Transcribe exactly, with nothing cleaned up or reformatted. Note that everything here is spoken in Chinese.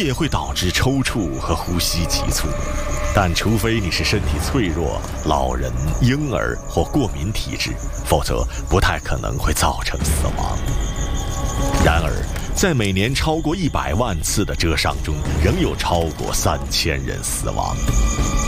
也会导致抽搐和呼吸急促，但除非你是身体脆弱、老人、婴儿或过敏体质，否则不太可能会造成死亡。然而，在每年超过一百万次的蜇伤中，仍有超过三千人死亡。